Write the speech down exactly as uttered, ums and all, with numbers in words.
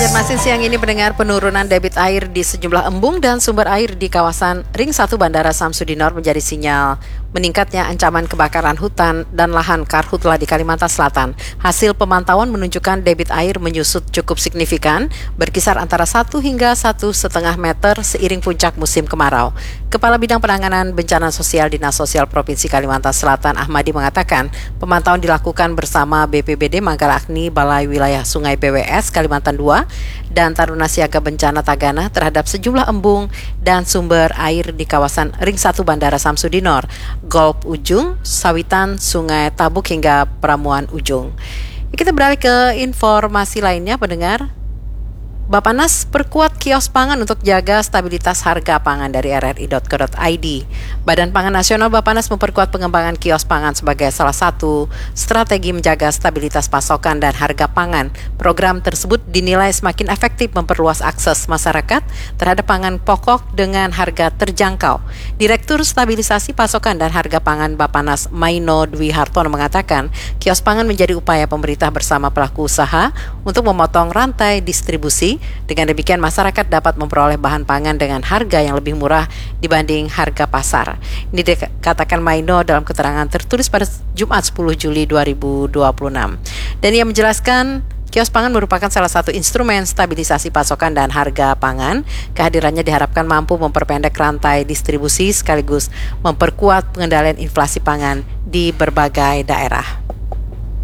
Informasi siang ini mendengar penurunan debit air di sejumlah embung dan sumber air di kawasan Ring satu Bandara Samsudinor menjadi sinyal meningkatnya ancaman kebakaran hutan dan lahan karhutla di Kalimantan Selatan. Hasil pemantauan menunjukkan debit air menyusut cukup signifikan, berkisar antara satu hingga satu koma lima meter seiring puncak musim kemarau. Kepala Bidang Penanganan Bencana Sosial Dinas Sosial Provinsi Kalimantan Selatan Ahmadi mengatakan, pemantauan dilakukan bersama B P B D Manggarakni Balai Wilayah Sungai B W S Kalimantan dua dan Taruna Siaga Bencana Tagana terhadap sejumlah embung dan sumber air di kawasan Ring satu Bandara Samsudinor, Golf Ujung, Sawitan, Sungai Tabuk hingga Pramuan Ujung. Kita beralih ke informasi lainnya, pendengar. Bapanas perkuat kios pangan untuk jaga stabilitas harga pangan dari r r i dot co dot i d. Badan Pangan Nasional Bapanas memperkuat pengembangan kios pangan sebagai salah satu strategi menjaga stabilitas pasokan dan harga pangan. Program tersebut dinilai semakin efektif memperluas akses masyarakat terhadap pangan pokok dengan harga terjangkau. Direktur Stabilisasi Pasokan dan Harga Pangan Bapanas Maino Dwi Hartono mengatakan, kios pangan menjadi upaya pemerintah bersama pelaku usaha untuk memotong rantai distribusi. Dengan demikian masyarakat dapat memperoleh bahan pangan dengan harga yang lebih murah dibanding harga pasar. Ini dikatakan Maino dalam keterangan tertulis pada Jumat sepuluh Juli dua ribu dua puluh enam. Dan ia menjelaskan, kios pangan merupakan salah satu instrumen stabilisasi pasokan dan harga pangan. Kehadirannya diharapkan mampu memperpendek rantai distribusi sekaligus memperkuat pengendalian inflasi pangan di berbagai daerah.